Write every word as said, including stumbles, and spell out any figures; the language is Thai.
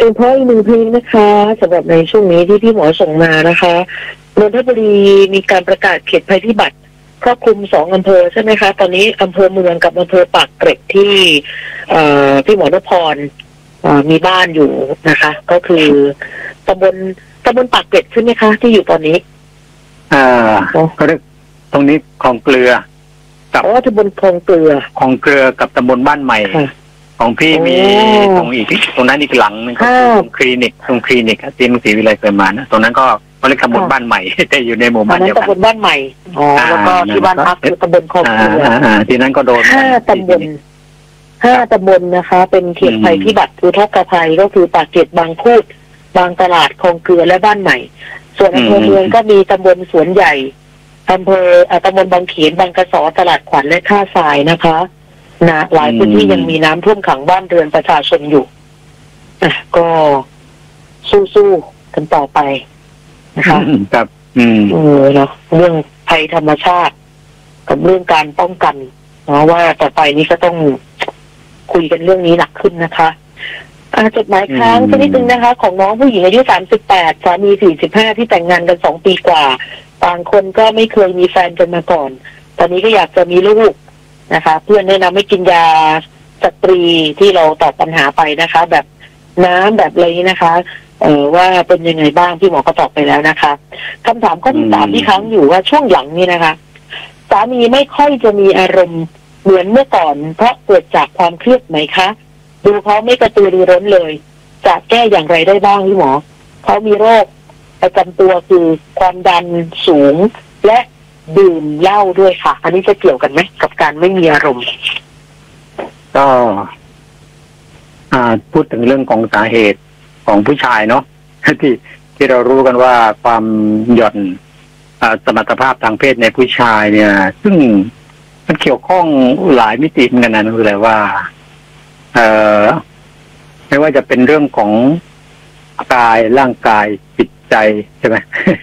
เป็นเพราะอีกหนึ่งเพลงนะคะสำหรับในช่วงนี้ที่พี่หมอส่งมานะคะนนทบุรีมีการประกาศเขตภัยพิบัติครอบคลุมสองอำเภอใช่ไหมคะตอนนี้อำเภอเมืองกับอำเภอปากเกร็ดที่พี่หมอนพรมีบ้านอยู่นะคะก็คือตำบลตำบลปากเกร็ดใช่ไหมคะที่อยู่ตอนนี้อ่าก็เรียกตรงนี้คลองเกลือกับอ๋อตำบลคลองเกลือคลองเกลือกับตำบลบ้านใหม่ของพี่มีตรงอีกตรงนั้นอีกหลังนึงก็คือตรงคลินิกตรงคลินิกที่มังสีวิไลเคยมานะตรงนั้นก็เขาเรียกตำบลบ้านใหม่แต่อยู่ในหมู่บ้านเดียวกันตำบลบ้านใหม่อ๋อแล้วก็ที่บ้านพักคือตำบลคลองเกลือที่นั้นก็โดนห้าตำบลห้าตำบลนะคะเป็นเขตภัยพิบัติอุทกภัยก็คือปากเกร็ดบางพูดบางตลาดคลองเกลือและบ้านใหม่ส่วนอำเภอเมืองก็มีตำบลสวนใหญ่อำเภอตำบลบางเขนบางกระสอตลาดขวัญและท่าทรายนะคะนะหลายพื้นที่ยังมีน้ำท่วมขังบ้านเรือนประชาชนอยู่อ่ะก็สู้ๆกันต่อไปนะคะครับอืมเออเนาะเรื่องภัยธรรมชาติกับเรื่องการป้องกันเนาะว่าต่อไปนี้ก็ต้องคุยกันเรื่องนี้หนักขึ้นนะคะอ่าจดหมายค้างสักนิดนึงนะคะของน้องผู้หญิงอายุสามสิบแปดสามีสี่สิบห้าที่แต่งงานกันสองปีกว่าบางคนก็ไม่เคยมีแฟนกันมาก่อนตอนนี้ก็อยากจะมีลูกนะคะเพื่อนแนะนำให้กินยาสตรีที่เราตอบปัญหาไปนะคะแบบน้ำแบบอะไรนี้นะคะเออว่าเป็นยังไงบ้างพี่หมอก็ตอบไปแล้วนะคะคำถามข้อที่สามที่ค้างอยู่ว่าช่วงหลังนี้นะคะสามีไม่ค่อยจะมีอารมณ์เหมือนเมื่อก่อนเพราะเกิดจากความเครียดไหมคะดูเขาไม่กระตือรือร้นเลยจะแก้อย่างไรได้บ้างพี่หมอเขามีโรคประจำตัวคือความดันสูงและดื่มเหล้าด้วยค่ะอันนี้จะเกี่ยวกันไหมกับการไม่มีอารมณ์ก็อ่าพูดถึงเรื่องของสาเหตุของผู้ชายเนาะที่ที่เรารู้กันว่าความหย่อนสมรรถภาพทางเพศในผู้ชายเนี่ยซึ่งมันเกี่ยวข้องหลายมิติเหมือนกันนะนั่นคืออะไรว่าเอ่อไม่ว่าจะเป็นเรื่องของกายร่างกายจิตใจใช่ไหม